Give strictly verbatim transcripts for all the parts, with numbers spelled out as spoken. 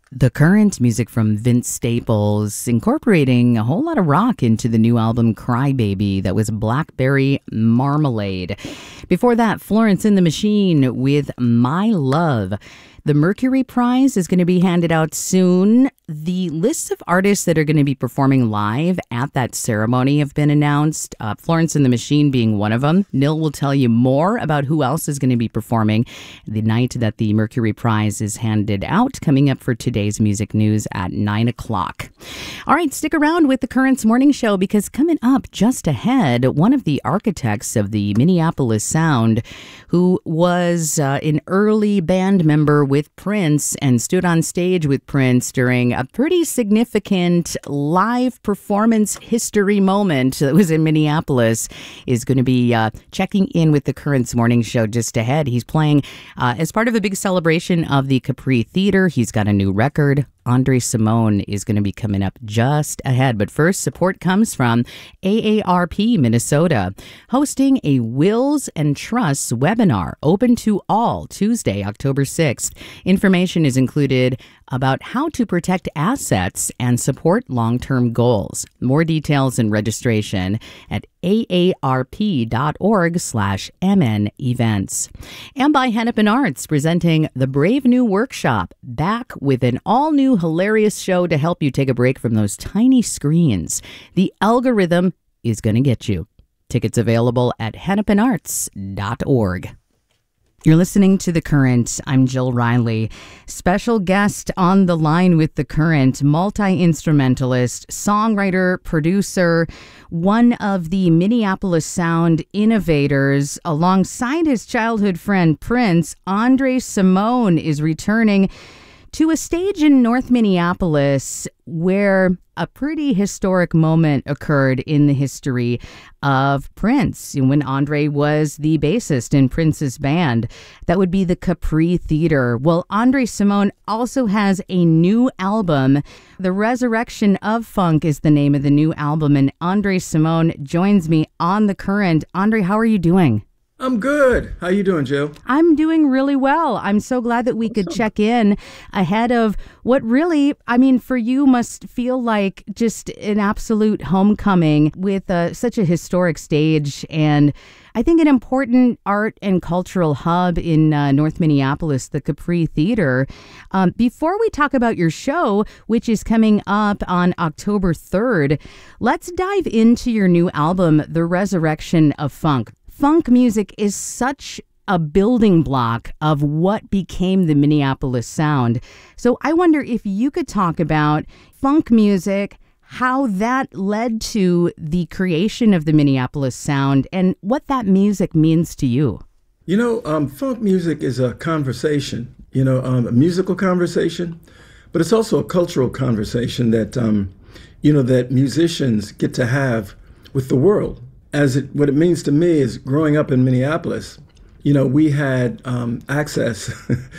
The Current, music from Vince Staples, incorporating a whole lot of rock into the new album Crybaby. That was Blackberry Marmalade. Before that, Florence and the Machine with My Love. The Mercury Prize is going to be handed out soon. The lists of artists that are going to be performing live at that ceremony have been announced, uh, Florence and the Machine being one of them. Nil will tell you more about who else is going to be performing the night that the Mercury Prize is handed out, coming up for today's music news at nine o'clock. All right, stick around with the Currents Morning Show, because coming up just ahead, one of the architects of the Minneapolis Sound, who was uh, an early band member with Prince and stood on stage with Prince during a pretty significant live performance history moment that was in Minneapolis, is going to be uh, checking in with the Currents Morning Show just ahead. He's playing uh, as part of a big celebration of the Capri Theater. He's got a new record. Andre Simone is going to be coming up just ahead. But first, support comes from A A R P Minnesota, hosting a Wills and Trusts webinar open to all Tuesday, October sixth. Information is included about how to protect assets and support long-term goals. More details and registration at aarp.org slash mn events. And by Hennepin Arts, presenting the Brave New Workshop, back with an all-new hilarious show to help you take a break from those tiny screens. The algorithm is going to get you. Tickets available at hennepin arts dot org. You're listening to The Current. I'm Jill Riley. Special guest on the line with The Current, multi-instrumentalist, songwriter, producer, one of the Minneapolis Sound innovators. Alongside his childhood friend Prince, Andre Simone is returning to a stage in North Minneapolis where a pretty historic moment occurred in the history of Prince when Andre was the bassist in Prince's band. That would be the Capri Theater. Well, Andre Simone also has a new album. The Resurrection of Funk is the name of the new album, and Andre Simone joins me on The Current. Andre, how are you doing? I'm good. How you doing, Jill? I'm doing really well. I'm so glad that we could check in ahead of what really, I mean, for you must feel like just an absolute homecoming with uh, such a historic stage, and I think an important art and cultural hub in uh, North Minneapolis, the Capri Theater. Um, before we talk about your show, which is coming up on October third, let's dive into your new album, The Resurrection of Funk. Funk music is such a building block of what became the Minneapolis Sound. So I wonder if you could talk about funk music, how that led to the creation of the Minneapolis Sound, and what that music means to you. You know, um, funk music is a conversation, you know, um, a musical conversation, but it's also a cultural conversation that, um, you know, that musicians get to have with the world. As it, what it means to me is growing up in Minneapolis, you know, we had um, access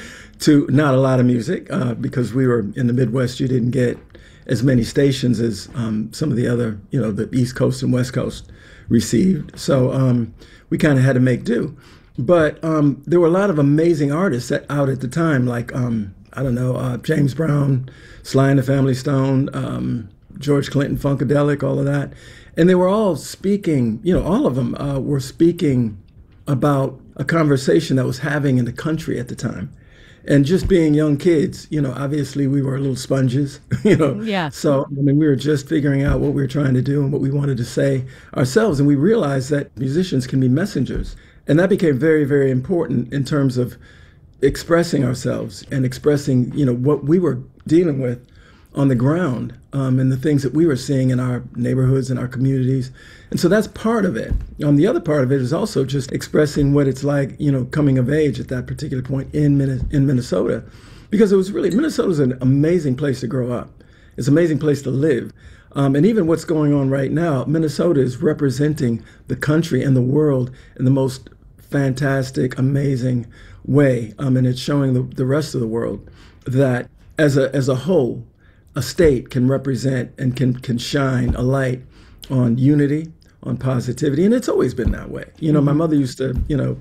to not a lot of music uh, because we were in the Midwest. You didn't get as many stations as um, some of the other, you know, the East Coast and West Coast received. So um, we kind of had to make do. But um, there were a lot of amazing artists that, out at the time, like, um, I don't know, uh, James Brown, Sly and the Family Stone, um, George Clinton, Funkadelic, all of that. And they were all speaking, you know, all of them uh, were speaking about a conversation that was happening in the country at the time. And just being young kids, you know, obviously we were little sponges, you know. Yeah. So, I mean, we were just figuring out what we were trying to do and what we wanted to say ourselves. And we realized that musicians can be messengers. And that became very, very important in terms of expressing ourselves and expressing, you know, what we were dealing with on the ground um, and the things that we were seeing in our neighborhoods and our communities. And so that's part of it. Um, the other part of it is also just expressing what it's like, you know, coming of age at that particular point in Min- in Minnesota. Because it was really, Minnesota's an amazing place to grow up. It's an amazing place to live. Um, and even what's going on right now, Minnesota is representing the country and the world in the most fantastic, amazing way. Um, and it's showing the, the rest of the world that as a as a whole, a state can represent and can can shine a light on unity, on positivity, and it's always been that way. You know, mm-hmm. My mother used to, you know,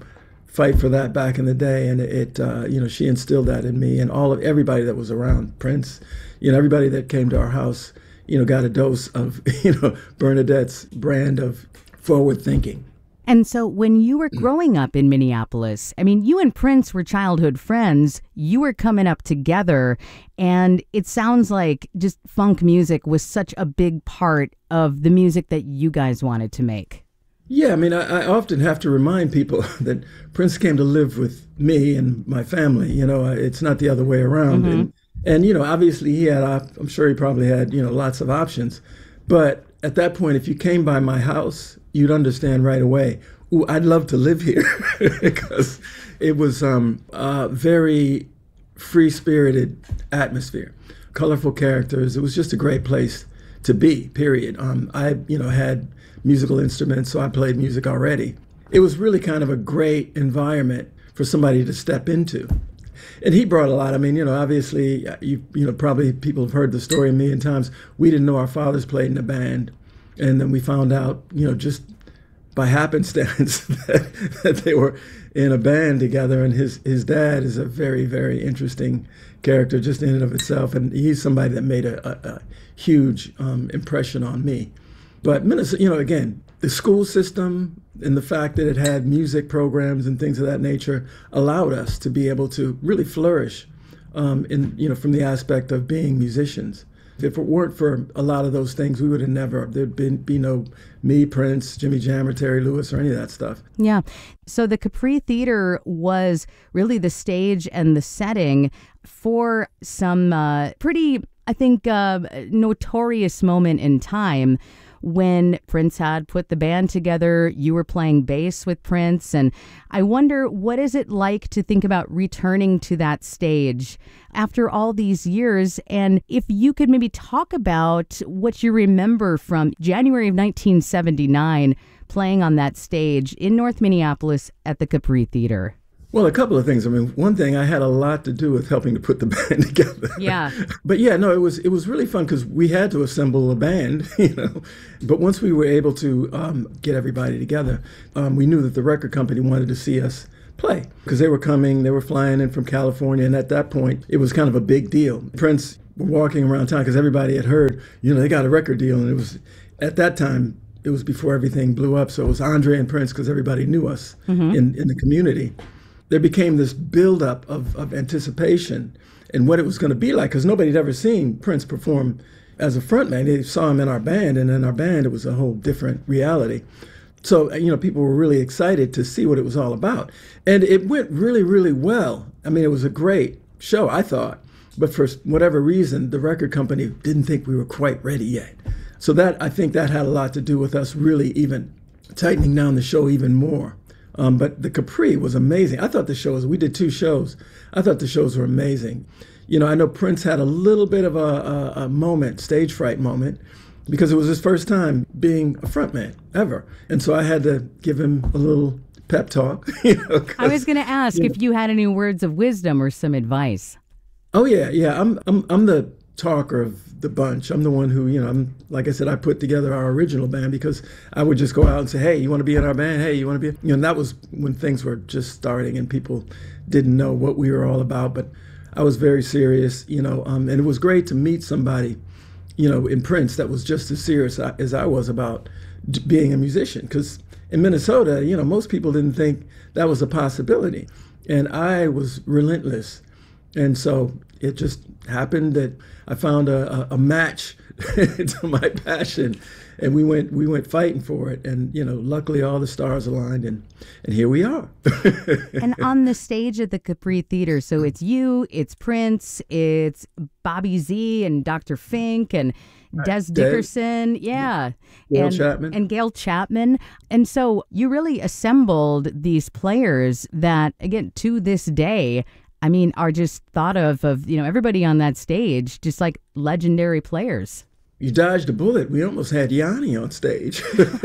fight for that back in the day, and it, uh, you know, she instilled that in me and all of everybody that was around. Prince, you know, everybody that came to our house, you know, got a dose of, you know, Bernadette's brand of forward thinking. And so when you were growing up in Minneapolis, I mean, you and Prince were childhood friends. You were coming up together, and it sounds like just funk music was such a big part of the music that you guys wanted to make. Yeah, I mean, I, I often have to remind people that Prince came to live with me and my family. You know, it's not the other way around. Mm-hmm. And, and, you know, obviously he had, I'm sure he probably had, you know, lots of options. But at that point, if you came by my house, you'd understand right away, ooh, I'd love to live here because it was um, a very free-spirited atmosphere, colorful characters. It was just a great place to be, period. Um, I, you know, had musical instruments, so I played music already. It was really kind of a great environment for somebody to step into. And he brought a lot. I mean, you know, obviously, you you know, probably people have heard the story a million times. We didn't know our fathers played in a band. And then we found out, you know, just by happenstance that, that they were in a band together. And his, his dad is a very, very interesting character just in and of itself. And he's somebody that made a, a, a huge um, impression on me. But Minnesota, you know, again, the school system and the fact that it had music programs and things of that nature allowed us to be able to really flourish um, in, you know, from the aspect of being musicians. If it weren't for a lot of those things, we would have never, there'd been, be no me, Prince, Jimmy Jam, or Terry Lewis, or any of that stuff. Yeah. So the Capri Theater was really the stage and the setting for some uh, pretty, I think, uh, notorious moment in time when Prince had put the band together. You were playing bass with Prince. And I wonder, what is it like to think about returning to that stage after all these years? And if you could maybe talk about what you remember from January of nineteen seventy-nine, playing on that stage in North Minneapolis at the Capri Theater. Well, a couple of things. I mean, one thing, I had a lot to do with helping to put the band together. Yeah. But yeah, no, it was it was really fun because we had to assemble a band, you know. But once we were able to um, get everybody together, um, we knew that the record company wanted to see us play because they were coming, they were flying in from California. And at that point, it was kind of a big deal. Prince were walking around town because everybody had heard, you know, they got a record deal. And it was, at that time, it was before everything blew up. So it was Andre and Prince because everybody knew us mm-hmm. in, in the community. There became this buildup of, of anticipation and what it was going to be like, because nobody had ever seen Prince perform as a frontman. They saw him in our band, and in our band, it was a whole different reality. So, you know, people were really excited to see what it was all about. And it went really, really well. I mean, it was a great show, I thought. But for whatever reason, the record company didn't think we were quite ready yet. So that, I think that had a lot to do with us really even tightening down the show even more. Um, but the Capri was amazing. I thought the shows, we did two shows. I thought the shows were amazing. You know, I know Prince had a little bit of a, a, a moment, stage fright moment, because it was his first time being a frontman ever. And so I had to give him a little pep talk. You know, I was going to ask you know, if you had any words of wisdom or some advice. Oh, yeah, yeah. I'm, I'm, I'm the talker of the bunch. I'm the one who, you know, I'm, like I said, I put together our original band because I would just go out and say, hey, you want to be in our band? Hey, you want to be? You know, and that was when things were just starting and people didn't know what we were all about. But I was very serious, you know, um, and it was great to meet somebody, you know, in Prince that was just as serious as I was about being a musician. Because in Minnesota, you know, most people didn't think that was a possibility. And I was relentless. And so it just happened that I found a, a, a match to my passion, and we went we went fighting for it. And you know, luckily all the stars aligned, and and here we are. And on the stage at the Capri Theater, so it's you, it's Prince, it's Bobby Z and Doctor Fink and Des Dickerson, yeah, Gail and, Chapman. and Gail Chapman. And so you really assembled these players that, again, to this day, I mean, are just thought of, of, you know, everybody on that stage, just like legendary players. You dodged a bullet. We almost had Yanni on stage.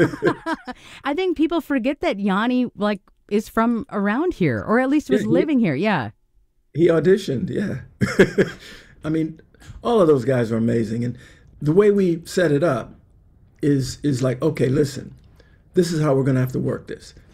I think people forget that Yanni, like, is from around here, or at least was yeah, he, living here. Yeah. He auditioned, yeah. I mean, all of those guys are amazing. And the way we set it up is is like, okay, listen, this is how we're going to have to work this.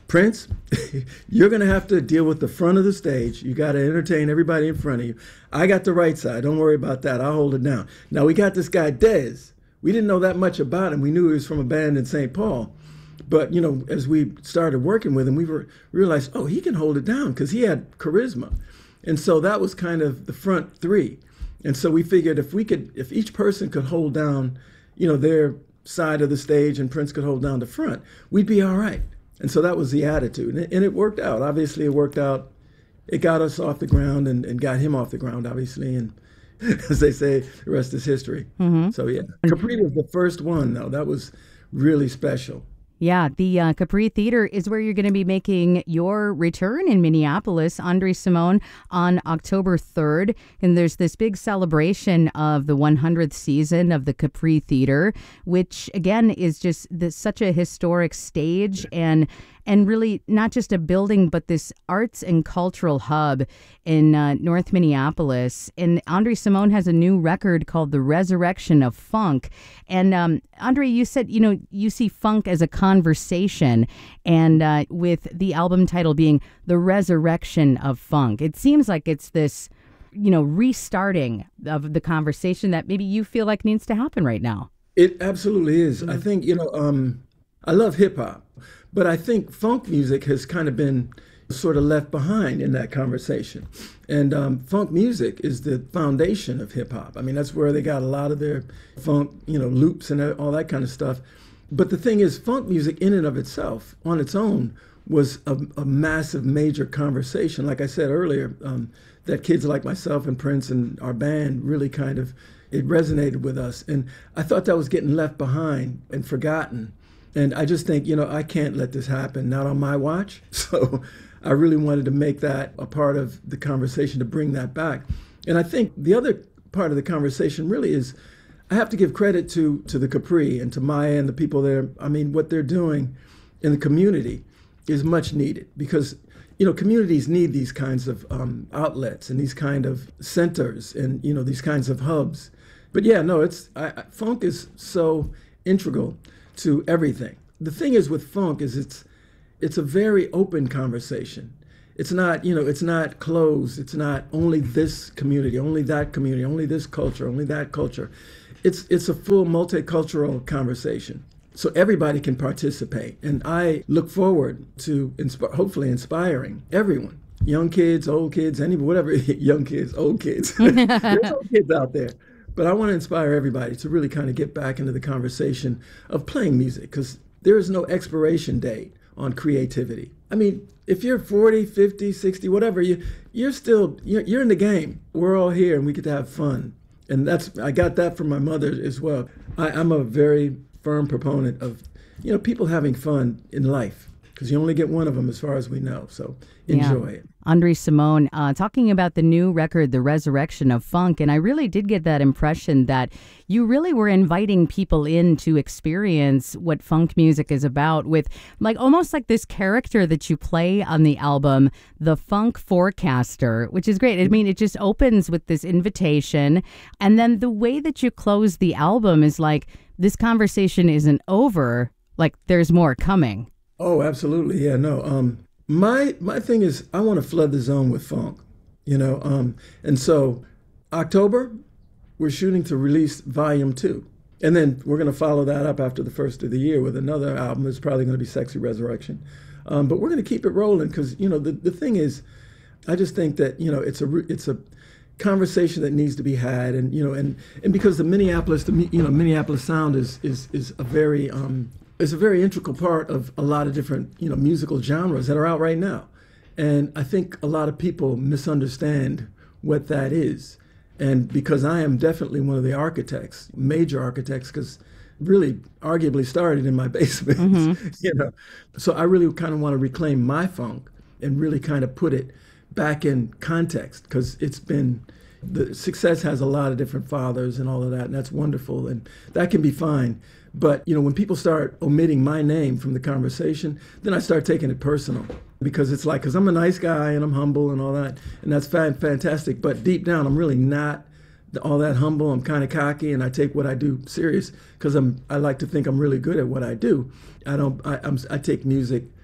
Prince, you're going to have to deal with the front of the stage. You got to entertain everybody in front of you. I got the right side. Don't worry about that. I'll hold it down. Now, we got this guy, Dez. We didn't know that much about him. We knew he was from a band in Saint Paul. But, you know, as we started working with him, we were, realized, oh, he can hold it down because he had charisma. And so that was kind of the front three. And so we figured if we could, if each person could hold down, you know, their side of the stage and Prince could hold down the front, we'd be all right. And so that was the attitude. And it, and it worked out. Obviously, it worked out. It got us off the ground and, and got him off the ground, obviously. And as they say, the rest is history. Mm-hmm. So, yeah. Capri was the first one, though. That was really special. Yeah, the uh, Capri Theater is where you're going to be making your return in Minneapolis, André Cymone, on October third. And there's this big celebration of the one hundredth season of the Capri Theater, which, again, is just this, such a historic stage and and really not just a building, but this arts and cultural hub in uh, North Minneapolis. And André Cymone has a new record called The Resurrection of Funk. And um, André, you said, you know, you see funk as a conversation, and uh, with the album title being The Resurrection of Funk. It seems like it's this, you know, restarting of the conversation that maybe you feel like needs to happen right now. It absolutely is. Mm-hmm. I think, you know, um, I love hip hop. But I think funk music has kind of been sort of left behind in that conversation. And um, funk music is the foundation of hip hop. I mean, that's where they got a lot of their funk, you know, loops and all that kind of stuff. But the thing is, funk music in and of itself, on its own, was a, a massive, major conversation. Like I said earlier, um, that kids like myself and Prince and our band really kind of, it resonated with us. And I thought that was getting left behind and forgotten. And I just think, you know, I can't let this happen, not on my watch. So I really wanted to make that a part of the conversation, to bring that back. And I think the other part of the conversation really is, I have to give credit to to the Capri and to Maya and the people there. I mean, what they're doing in the community is much needed, because, you know, communities need these kinds of um, outlets and these kind of centers and, you know, these kinds of hubs. But yeah, no, it's I, I, funk is so integral to everything. The thing is with funk is it's it's a very open conversation. It's not, you know, it's not closed. It's not only this community, only that community, only this culture, only that culture. It's it's a full multicultural conversation. So everybody can participate. And I look forward to insp- hopefully inspiring everyone. Young kids, old kids, any whatever, young kids, old kids. There's old kids out there. But I want to inspire everybody to really kind of get back into the conversation of playing music, because there is no expiration date on creativity. I mean, if you're forty, fifty, sixty, whatever, you, you're still, you're, you're in the game. We're all here and we get to have fun. And that's, I got that from my mother as well. I, I'm a very firm proponent of, you know, people having fun in life, because you only get one of them as far as we know. So enjoy yeah. it. André Cymone, uh, talking about the new record, The Resurrection of Funk. And I really did get that impression that you really were inviting people in to experience what funk music is about, with like almost like this character that you play on the album, the Funk Forecaster, which is great. I mean, it just opens with this invitation. And then the way that you close the album is like, this conversation isn't over. Like, there's more coming. Oh, absolutely. Yeah, no. Um, my my thing is, I want to flood the zone with funk, you know. Um, and so October, we're shooting to release volume two. And then we're going to follow that up after the first of the year with another album. It's probably going to be Sexy Resurrection. Um, but we're going to keep it rolling because, you know, the, the thing is, I just think that, you know, it's a it's a conversation that needs to be had. And, you know, and, and because the Minneapolis, the, you know, Minneapolis sound is is is a very... Um, It's a very integral part of a lot of different, you know, musical genres that are out right now. And I think a lot of people misunderstand what that is. And because I am definitely one of the architects, major architects, because really arguably started in my basement, mm-hmm. you know. So I really kind of want to reclaim my funk and really kind of put it back in context, because it's been, the success has a lot of different fathers and all of that, and that's wonderful, and that can be fine. But, you know, when people start omitting my name from the conversation, then I start taking it personal, because it's like, because I'm a nice guy and I'm humble and all that, and that's fan- fantastic. But deep down, I'm really not all that humble. I'm kind of cocky, and I take what I do serious, because I'm I like to think I'm really good at what I do. I don't. I, I'm, I take music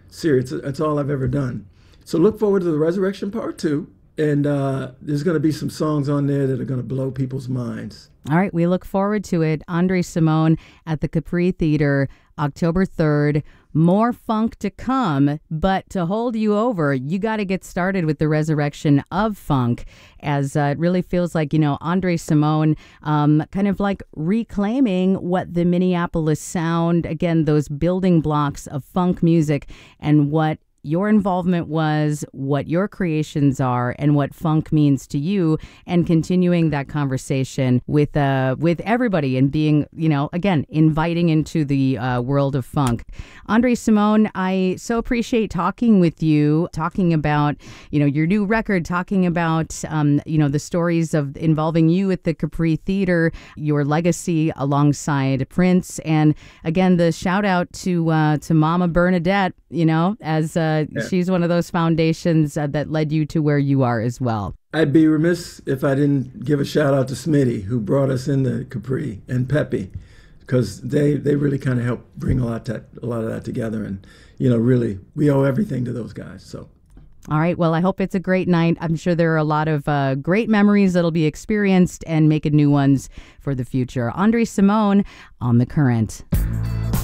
Serious. That's all I've ever done. So look forward to the Resurrection Part Two. And uh, there's going to be some songs on there that are going to blow people's minds. All right, we look forward to it. Andre Cymone at the Capri Theater, October third. More funk to come, but to hold you over, you got to get started with the resurrection of funk, as uh, it really feels like, you know, Andre Cymone um, kind of like reclaiming what the Minneapolis sound, again, those building blocks of funk music, and what your involvement was, what your creations are, and what funk means to you, and continuing that conversation with uh with everybody, and being, you know, again, inviting into the uh, world of funk. Andre Cymone, I so appreciate talking with you, talking about, you know, your new record, talking about, um, you know, the stories of involving you at the Capri Theater, your legacy alongside Prince, and again, the shout out to uh, to Mama Bernadette, you know, as uh, Yeah. she's one of those foundations uh, that led you to where you are as well. I'd be remiss if I didn't give a shout out to Smitty, who brought us into Capri, and Pepe, because they, they really kind of helped bring a lot that a lot of that together. And, you know, really, we owe everything to those guys. So. All right. Well, I hope it's a great night. I'm sure there are a lot of uh, great memories that'll be experienced, and making new ones for the future. Andre Cymone on The Current.